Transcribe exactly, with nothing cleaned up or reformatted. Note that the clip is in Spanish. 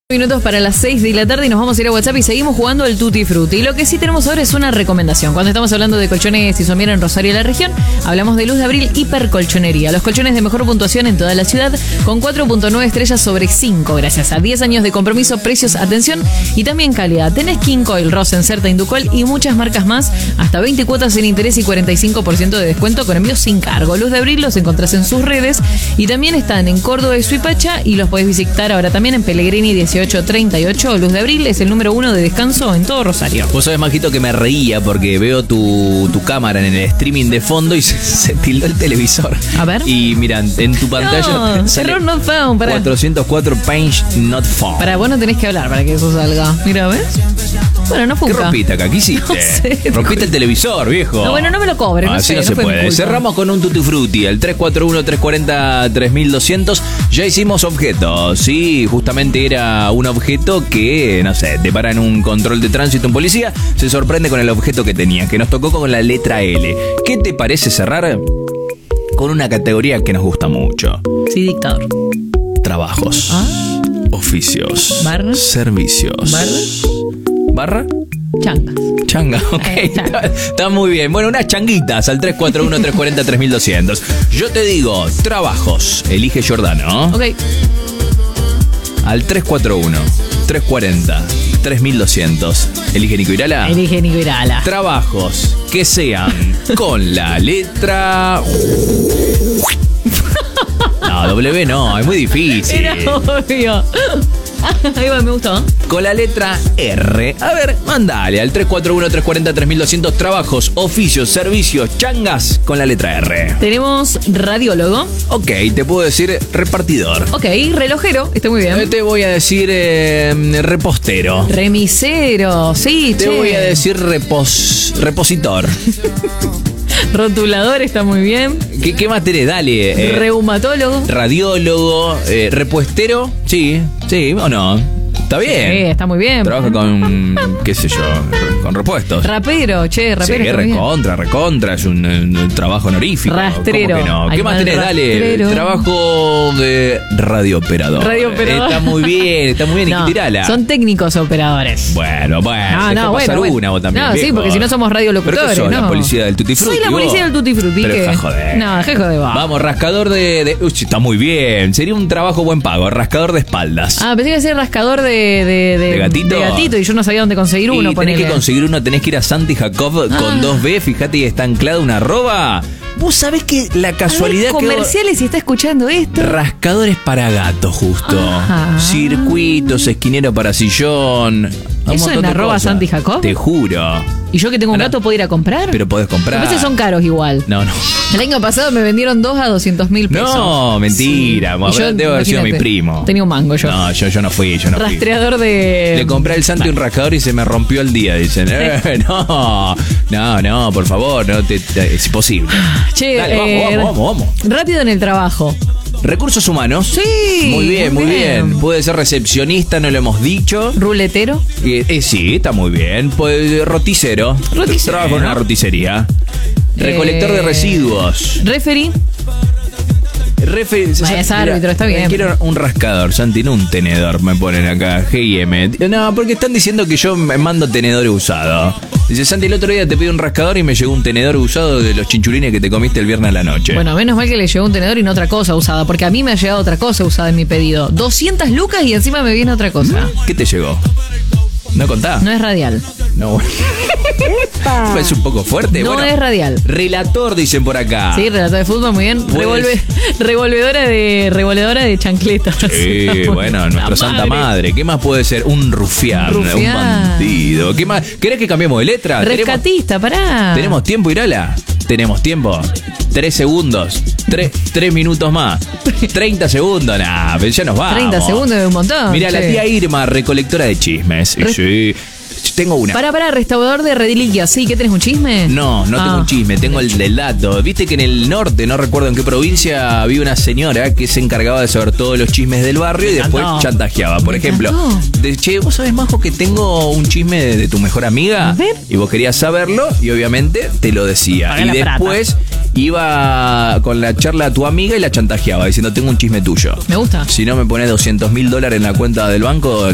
Minutos para las seis de la tarde y nos vamos a ir a WhatsApp y seguimos jugando al Tutti Frutti. Y lo que sí tenemos ahora es una recomendación. Cuando estamos hablando de colchones y somier en Rosario y la región, hablamos de Luz de Abril Hipercolchonería. Los colchones de mejor puntuación en toda la ciudad con cuatro punto nueve estrellas sobre cinco gracias a diez años de compromiso, precios, atención y también calidad. Tenés King Coil, Rosen, Certa, Inducol y muchas marcas más. Hasta veinte cuotas sin interés y cuarenta y cinco por ciento de descuento con envío sin cargo. Luz de Abril los encontrás en sus redes y también están en Córdoba y Suipacha y los podés visitar ahora también en Pellegrini dieciocho treinta y ocho. Luz de Abril es el número uno de descanso en todo Rosario. Vos sabés, Majito, que me reía porque veo tu, tu cámara en el streaming de fondo y se, se tildó el televisor. A ver. Y mira, en tu pantalla no, sale error not found, pará. cuatrocientos cuatro page not found. Para vos no tenés que hablar para que eso salga. Mira, ¿ves? Bueno, no ¿Qué funca. rompiste acá? ¿Qué hiciste? No sé. Rompiste el televisor, viejo. No, bueno, no me lo cobres. No Así sé, no, no se fue mi puede. culpa. Cerramos con un Tutti Frutti, el tres cuatro uno, tres cuatro cero, tres mil doscientos. Ya hicimos objetos, sí, justamente era un objeto que, no sé, te para en un control de tránsito un policía, se sorprende con el objeto que tenía, que nos tocó con la letra L. ¿Qué te parece cerrar con una categoría que nos gusta mucho? Sí, dictador. Trabajos, Ah. oficios, Barra. servicios. Barra. ¿Barra? Changas. Changa, ok, Eh, changa. está, está muy bien. Bueno, unas changuitas al tres cuatro uno, tres cuatro cero, tres mil doscientos. Yo te digo, trabajos, elige Giordano. Ok. Al tres cuatro uno, tres cuatro cero, tres mil doscientos. Elige Nico Irala. Elige Nico Irala. Trabajos que sean con la letra... No, W no, es muy difícil. Era obvio. Ahí va, me gustó. Con la letra R. A ver, mandale al tres cuatro uno, tres cuatro cero, tres mil doscientos. Trabajos, oficios, servicios, changas con la letra R. Tenemos radiólogo. Ok, te puedo decir repartidor. Ok, relojero. Está muy Eh, bien. Te voy a decir eh, repostero. Remisero. Sí, Te che. voy a decir repos, repositor. Rotulador. Está muy bien. ¿Qué, qué más tenés? Dale. eh, Reumatólogo. radiólogo, eh, repuestero. Sí, sí, o no. Está Sí, bien. está muy bien. Trabaja con, qué sé yo, con repuestos. Rapero, che, rapero. Sí, está muy bien. recontra, recontra, es un, un trabajo honorífico. Rastrero. ¿Cómo que no? Ay, ¿Qué más mal tenés? Dale, rastrero. trabajo de radiooperador. Radiooperador. Está muy bien, está muy bien, No, y tirala. son técnicos operadores. Bueno, bueno, No, deja no, pasar bueno, bueno. una vos también, No, sí, viejo. porque si no somos radiolocutores, ¿Pero qué sos, no. la policía del Tutti Frutti? Soy la vos? policía del Tutti Frutti. Pero ¿qué? deja joder. No, deja joder, va. Vamos, rascador de... de uy, está muy bien, sería un trabajo buen pago, rascador de espaldas. Ah, pensé que iba a ser rascador de... ¿De, ¿De gatito? De gatito y yo no sabía dónde conseguir uno, y tenés ponele. que conseguir uno, tenés que ir a Santi Jacob Ah. con dos B, fíjate, y está anclada una arroba. Vos sabés que la casualidad A ver, que... comerciales, si está escuchando esto. Rascadores para gato, justo. Ajá. Circuitos, esquinero para sillón. un ¿Eso montón en de arroba cosas. Santi Jacob? Te juro. ¿Y yo que tengo un Ahora- gato puedo ir a comprar? Pero podés comprar. A veces son caros igual. No, no. El año pasado me vendieron dos a doscientos mil pesos. No, mentira. Sí. Bueno, Y yo, debe haber sido mi imagínate, primo. Tenía un mango yo. No, yo, yo no fui, yo no fui. Rastreador de... Le compré al Santi un rascador y se me rompió el día, dicen. Eh, no, no, no, por favor, no te, te- es imposible. Che, Dale, vamos, eh, vamos, vamos, vamos. rápido en el trabajo. Recursos humanos. Sí, Muy bien, muy muy bien. bien. Puede ser recepcionista, no lo hemos dicho. Ruletero. Eh, eh, sí, está muy bien. Pues, roticero. Roticero. Trabajo en una roticería. Recolector Eh, de residuos. Referee. Refe- Vaya, es árbitro, está bien. Quiero un rascador, Santi, no un tenedor, me ponen acá. G y M. No, porque están diciendo que yo me mando tenedor usado. Dice, Santi, el otro día te pido un rascador y me llegó un tenedor usado de los chinchulines que te comiste el viernes a la noche. Bueno, menos mal que le llegó un tenedor y no otra cosa usada, porque a mí me ha llegado otra cosa usada en mi pedido. doscientas lucas y encima me viene otra cosa. ¿Qué te llegó? ¿No contá? No es radial. No, bueno. Es un poco fuerte. No bueno. es radial. Relator, dicen por acá. Sí, relator de fútbol, muy bien. Pues- Revolve, revolvedora de revolvedora de chancletas. Sí, bueno, nuestra La santa madre. ¿Qué más puede ser? Un rufián, Rufián. un bandido. ¿Qué más? ¿Querés que cambiemos de letra? Rescatista, pará. ¿Tenemos, ¿Tenemos tiempo, Irala? Tenemos tiempo. Tres segundos. Tres, tres minutos más. Treinta segundos. Nah, pero ya nos vamos. treinta segundos es un montón. Mira, la che. tía Irma, recolectora de chismes. Re- Sí. Tengo una. Pará, pará, restaurador de reliquias. ¿Sí? ¿Qué tenés, un chisme? No, no Ah. tengo un chisme, tengo el del dato. Viste que en el norte, no recuerdo en qué provincia, había una señora que se encargaba de saber todos los chismes del barrio y Me después encantó. chantajeaba. Por Me ejemplo, encantó. de, che, ¿vos sabés, Majo, que tengo un chisme de, de tu mejor amiga? A ver. Y vos querías saberlo y obviamente te lo decía. Pagá y la después iba con la charla a tu amiga y la chantajeaba diciendo, tengo un chisme tuyo. Me gusta. Si no me pones doscientos mil dólares en la cuenta del banco,